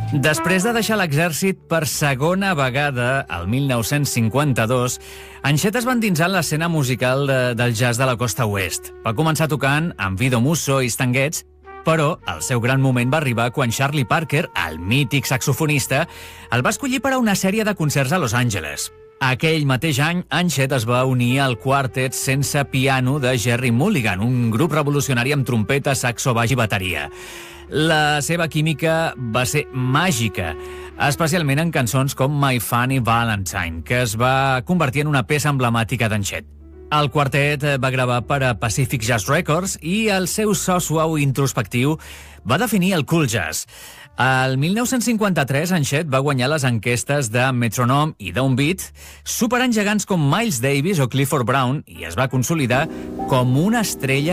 Després de deixar l'exèrcit per segona vegada, el 1952, Ancheta es va endinsar en l'escena musical del jazz de la costa oest. Va començar tocant amb Vito Musso i Stan Getz, però el seu gran moment va arribar quan Charlie Parker, el mític saxofonista, el va escollir per a una sèrie de concerts a Los Angeles. Aquell mateix any, Ancheta es va unir al quartet sense piano de Gerry Mulligan, un grup revolucionari amb trompeta, saxo, baix i bateria. La seva química va ser màgica, especialment en cançons com My Funny Valentine, que es va convertir en una peça emblemàtica d'Ancheta. El quartet va gravar per a Pacific Jazz Records i el seu so suau i introspectiu va definir el cool jazz. El 1953, Ancheta va guanyar les enquestes de Metronome i Downbeat, superant gegants com Miles Davis o Clifford Brown, i es va consolidar com una estrella